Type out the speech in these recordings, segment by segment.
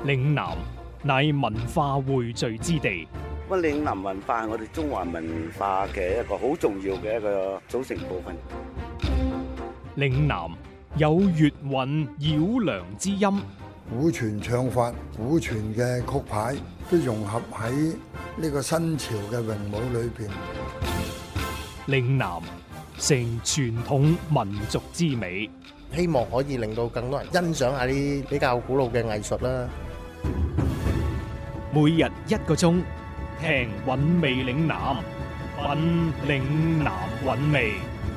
嶺南乃文化匯聚之地， 咁嶺南文化係我哋中華文化嘅一個好重要嘅一個組成部分。 嶺南有粵韻繞梁之音， 古傳唱法、古傳嘅曲牌都融合喺呢個新潮嘅詠舞裏邊。 嶺南成傳統民族之美， 希望可以令到更多人欣賞下啲比較古老嘅藝術啦。 每日1個鐘，聽韻味嶺南，品嶺南韻味。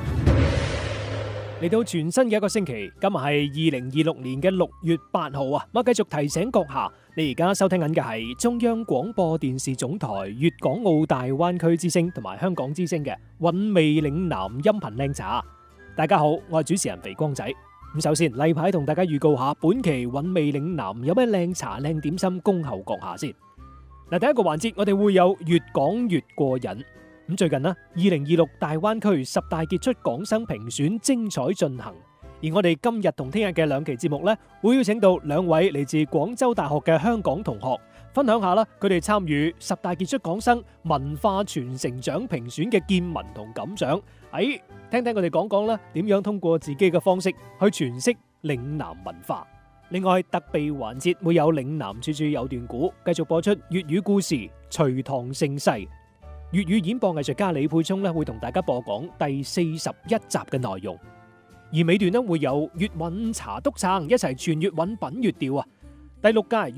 嚟到全新嘅一個星期，今日係2026年嘅6月8號啊！我繼續提醒閣下，你而家收聽緊嘅係中央廣播電視總台粵港澳大灣區之聲同埋香港之聲嘅韻味嶺南音頻靚茶。大家好，我係主持人肥光仔。咁首先例牌同大家預告下，本期韻味嶺南有咩靚茶靚點心恭候閣下先。嗱，第一個環節我哋會有越講越過癮。咁最近呢，2026大灣區10大傑出港生評選精彩進行，而我哋今日同聽日嘅兩期節目呢，會邀請到2位嚟自廣州大學嘅香港同學，分享下啦佢哋參與10大傑出港生文化傳承獎評選嘅見聞同感想。聽聽佢哋講講啦，點樣通過自己嘅方式去詮釋嶺南文化。另外特備環節會有嶺南處處有段古，繼續播出粵語故事《隋唐盛世》。粵語演播藝術家李沛聰咧會同大家播講第41集嘅內容，而尾段咧會有粵韻茶篤撐，一齊傳粵韻品粵調啊！第6屆